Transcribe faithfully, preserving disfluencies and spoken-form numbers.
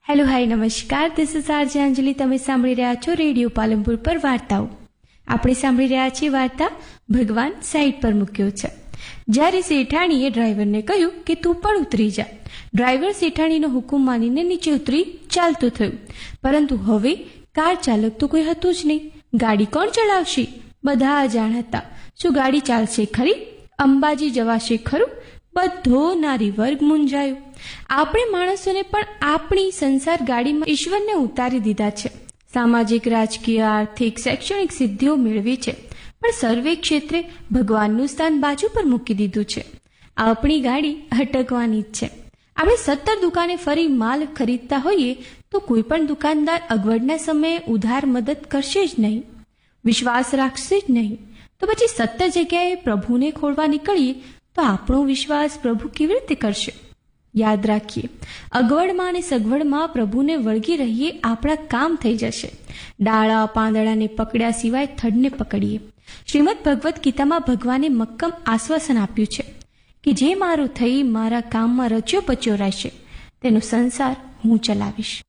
Hello hi નમસ્કાર, this is RJ અંજલિ. તમે સાંભળી રહ્યા છો રેડિયો પાલનપુર પર વાર્તાઓ. આપણે સાંભળી રહ્યા છીએ વાર્તા ભગવાન સાઈડ પર મૂક્યો છે. જ્યારે શેઠાણીએ ડ્રાઈવરને કહ્યું કે તું પણ ઉતરી જા. ડ્રાઈવર શેઠાણીનો હુકમ માનીને નીચે ઉતરી ચાલતું થયું. પરંતુ હવે કાર ચાલક તો કોઈ હતું જ નહીં. ગાડી કોણ ચલાવશે? બધા અજાણ હતા. શું ગાડી ચાલશે ખરી? અંબાજી જવાશે ખરું? બધો નારી વર્ગ મૂંઝાયો. આપણે માણસોને પણ આપણી સંસાર ગાડીમાં ઈશ્વરને ઉતારી દીધા છે. સામાજિક, રાજકીય, આર્થિક, શૈક્ષણિક સિદ્ધિઓ મેળવી છે, પણ સર્વે ક્ષેત્રે ભગવાનનું સ્થાન બાજુ પર મૂકી દીધું છે. આપણી ગાડી અટકવાની જ છે. આપણે સત્તર દુકાને ફરી માલ ખરીદતા હોઈએ તો કોઈ પણ દુકાનદાર અગવડના સમયે ઉધાર મદદ કરશે જ નહીં, વિશ્વાસ રાખશે જ નહીં. તો પછી સત્તર જગ્યાએ પ્રભુને ખોળવા નીકળીએ તો આપણો વિશ્વાસ પ્રભુ કેવી રીતે કરશે? યાદ રાખીએ, અગવડમાં અને સગવડમાં પ્રભુને વળગી રહીએ, આપણા કામ થઈ જશે. ડાળા પાંદડાને પકડ્યા સિવાય થડને પકડીએ. શ્રીમદ ભગવદ્ ગીતામાં ભગવાને મક્કમ આશ્વાસન આપ્યું છે કે જે મારું થઈ મારા કામમાં રચ્યો પચ્યો રહેશે તેનો સંસાર હું ચલાવીશ.